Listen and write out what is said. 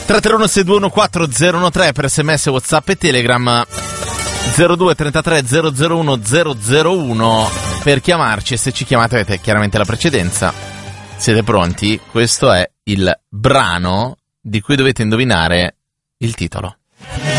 331-621-4013 per sms, WhatsApp e Telegram, 02 33 001 001 per chiamarci, e se ci chiamate avete chiaramente la precedenza. Siete pronti? Questo è il brano di cui dovete indovinare il titolo.